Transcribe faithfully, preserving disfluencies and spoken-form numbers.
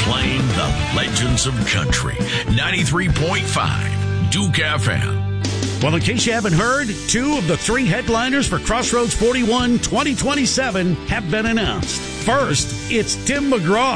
playing the legends of country. ninety-three point five Duke F M. Well, in case you haven't heard, two of the three headliners for Crossroads forty-one twenty twenty-seven have been announced. First, it's Tim McGraw.